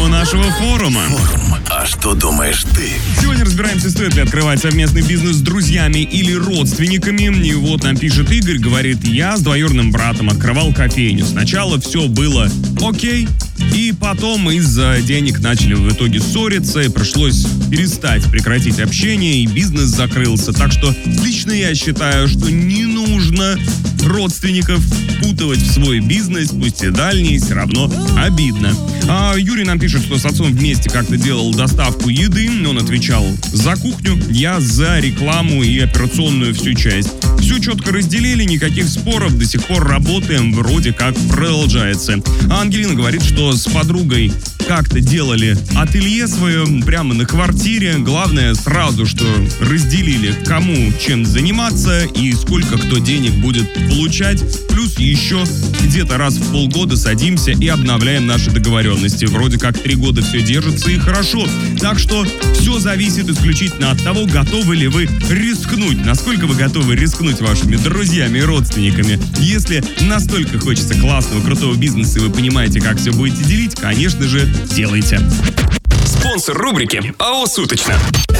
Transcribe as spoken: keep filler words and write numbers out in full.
тему нашего форума. Форум. А что думаешь ты? Сегодня разбираемся, стоит ли открывать совместный бизнес с друзьями или родственниками. И вот нам пишет Игорь, говорит: я с двоюродным братом открывал кофейню. Сначала все было окей, и потом из-за денег начали в итоге ссориться, и пришлось перестать, прекратить общение, и бизнес закрылся. Так что лично я считаю, что не нужно родственников впутывать в свой бизнес, пусть и дальний, все равно обидно. А Юрий нам пишет, что с отцом вместе как-то делал доставку еды, он отвечал за кухню, я за рекламу и операционную всю часть. Все четко разделили, никаких споров, до сих пор работаем, вроде как продолжается. А Ангелина говорит, что с подругой как-то делали ателье свое прямо на квартире. Главное сразу, что разделили, кому чем заниматься и сколько кто денег будет получать. Плюс еще где-то раз в полгода садимся и обновляем наши договоренности. Вроде как три года все держится и хорошо. Так что все зависит исключительно от того, готовы ли вы рискнуть. Насколько вы готовы рискнуть вашими друзьями и родственниками. Если настолько хочется классного, крутого бизнеса, и вы понимаете, как все будете делить, конечно же, делайте. Спонсор рубрики АО «Суточно».